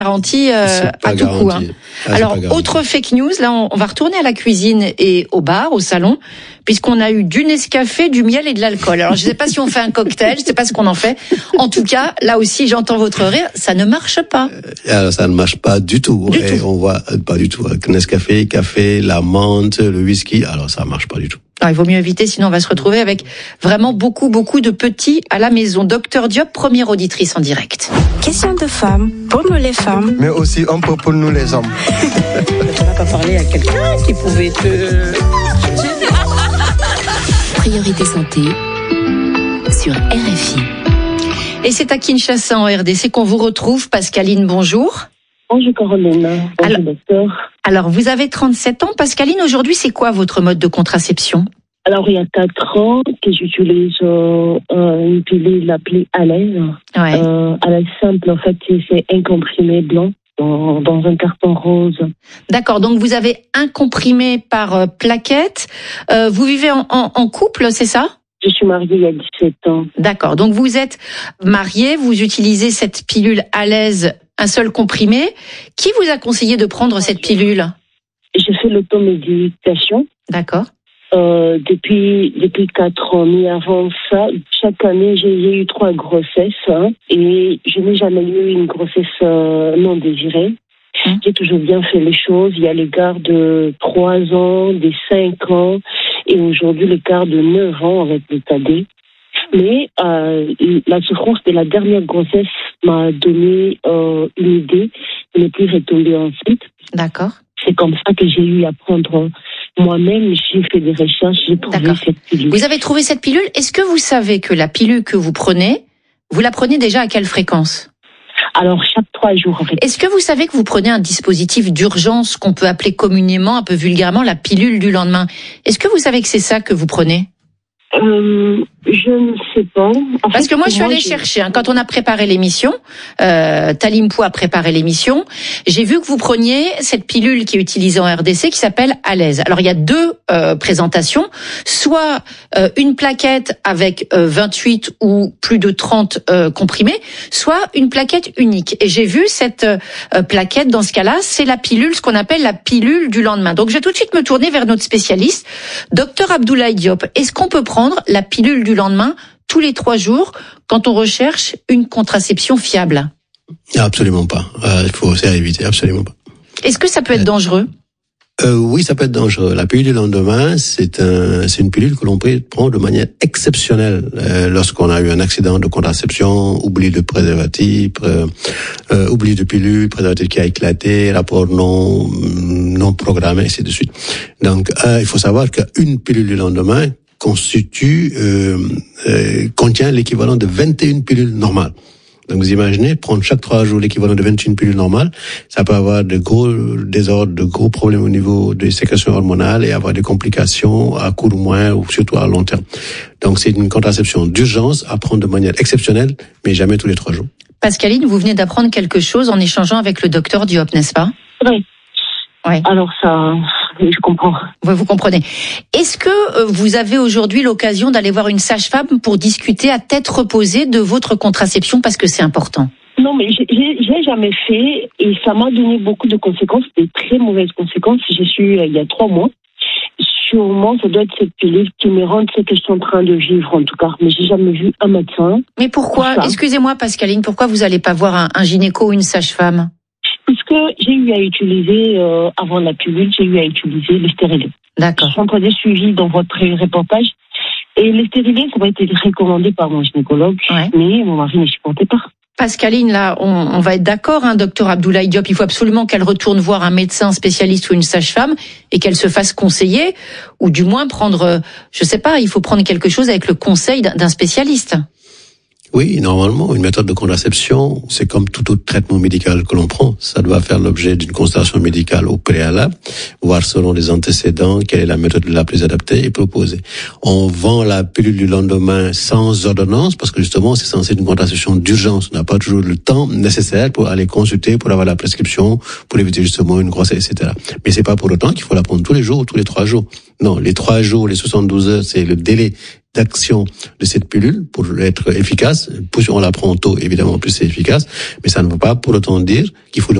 Garantie à tout coup. Hein. Alors, autre fake news, là on va retourner à la cuisine et au bar, au salon, puisqu'on a eu du Nescafé, du miel et de l'alcool. Alors je ne sais pas si on fait un cocktail, je ne sais pas ce qu'on en fait. En tout cas, là aussi j'entends votre rire, ça ne marche pas. Alors, ça ne marche pas du tout. On voit pas du tout. Avec Nescafé, café, la menthe, le whisky, alors ça marche pas du tout. Alors, il vaut mieux éviter, sinon on va se retrouver avec vraiment beaucoup de petits à la maison. Docteur Diop, première auditrice en direct. Question de femmes, pour nous les femmes. Mais aussi un peu pour nous les hommes. Tu n'as pas parlé à quelqu'un qui pouvait te... Priorité santé sur RFI. Et c'est à Kinshasa en RDC qu'on vous retrouve. Pascaline, bonjour. Bonjour Caroline, bonjour docteur. Alors, vous avez 37 ans. Pascaline, aujourd'hui, c'est quoi votre mode de contraception ? Alors, il y a 4 ans que j'utilise une pilule appelée Alez. Ouais. Alez simple, en fait, c'est un comprimé blanc dans un carton rose. D'accord, donc vous avez un comprimé par plaquette. Vous vivez en couple, c'est ça ? Je suis mariée il y a 17 ans. D'accord, donc vous êtes mariée, vous utilisez cette pilule Alez, un seul comprimé. Qui vous a conseillé de prendre cette pilule ? J'ai fait l'automédication. D'accord. Depuis 4 ans. Mais avant ça, chaque année, j'ai eu 3 grossesses. Et je n'ai jamais eu une grossesse non désirée. J'ai toujours bien fait les choses. Il y a l'écart de 3 ans, des 5 ans, et aujourd'hui l'écart de 9 ans avec le cadet. Mais la souffrance de la dernière grossesse m'a donné une idée de ne plus retomber enceinte. D'accord. C'est comme ça que j'ai eu à prendre moi-même. J'ai fait des recherches, j'ai trouvé cette pilule. Vous avez trouvé cette pilule. Est-ce que vous savez que la pilule que vous prenez, vous la prenez déjà à quelle fréquence ? Alors, chaque 3 jours. Est-ce que vous savez que vous prenez un dispositif d'urgence qu'on peut appeler communément, un peu vulgairement, la pilule du lendemain ? Est-ce que vous savez que c'est ça que vous prenez ? Je ne sais pas. Parce que moi, je suis allée chercher. Quand on a préparé l'émission, Talimpo a préparé l'émission, j'ai vu que vous preniez cette pilule qui est utilisée en RDC, qui s'appelle Alez. Alors, il y a 2 présentations. Soit une plaquette avec 28 ou plus de 30 comprimés, soit une plaquette unique. Et j'ai vu cette plaquette, dans ce cas-là, c'est la pilule, ce qu'on appelle la pilule du lendemain. Donc, je vais tout de suite me tourner vers notre spécialiste, Docteur Abdoulaye Diop. Est-ce qu'on peut prendre la pilule du lendemain tous les 3 jours quand on recherche une contraception fiable ? Absolument pas. Il faut éviter, absolument pas. Est-ce que ça peut être dangereux ? Oui, ça peut être dangereux. La pilule du lendemain, c'est une pilule que l'on peut prendre de manière exceptionnelle lorsqu'on a eu un accident de contraception, oubli de préservatif, oubli de pilule, préservatif qui a éclaté, rapport non programmé, et ainsi de suite. Donc, il faut savoir qu'une pilule du lendemain contient l'équivalent de 21 pilules normales. Donc vous imaginez, prendre chaque 3 jours l'équivalent de 21 pilules normales, ça peut avoir de gros désordres, de gros problèmes au niveau des sécrétions hormonales et avoir des complications à court ou moyen ou surtout à long terme. Donc c'est une contraception d'urgence à prendre de manière exceptionnelle, mais jamais tous les 3 jours. Pascaline, vous venez d'apprendre quelque chose en échangeant avec le docteur Diop, n'est-ce pas ? Oui. Ouais. Alors ça, je comprends. Vous comprenez. Est-ce que vous avez aujourd'hui l'occasion d'aller voir une sage-femme pour discuter à tête reposée de votre contraception parce que c'est important ? Non, mais j'ai jamais fait et ça m'a donné beaucoup de conséquences, des très mauvaises conséquences. J'ai su il y a 3 mois. Sûrement, ça doit être cette pilule qui me rend ce que je suis en train de vivre, en tout cas. Mais j'ai jamais vu un médecin. Mais pourquoi ? Excusez-moi, Pascaline, pourquoi vous n'allez pas voir un gynéco ou une sage-femme ? Parce que j'ai eu à utiliser, avant la pilule, j'ai eu à utiliser le stérilet. D'accord. Je suis en train de suivi dans votre reportage. Et le stérilet, ça va être recommandé par mon gynécologue. Ouais. Mais mon mari ne supportait pas. Pascaline, là, on va être d'accord, docteur Abdoulaye Diop, il faut absolument qu'elle retourne voir un médecin spécialiste ou une sage-femme et qu'elle se fasse conseiller, ou du moins prendre, je sais pas, il faut prendre quelque chose avec le conseil d'un spécialiste. Oui, normalement, une méthode de contraception, c'est comme tout autre traitement médical que l'on prend. Ça doit faire l'objet d'une consultation médicale au préalable, voir selon les antécédents quelle est la méthode la plus adaptée et proposée. On vend la pilule du lendemain sans ordonnance parce que justement, c'est censé être une contraception d'urgence. On n'a pas toujours le temps nécessaire pour aller consulter, pour avoir la prescription, pour éviter justement une grossesse, etc. Mais c'est pas pour autant qu'il faut la prendre tous les jours ou tous les 3 jours. Non, les 3 jours, les 72 heures, c'est le délai d'action de cette pilule pour être efficace. Plus on la prend tôt, évidemment, plus c'est efficace. Mais ça ne veut pas pour autant dire qu'il faut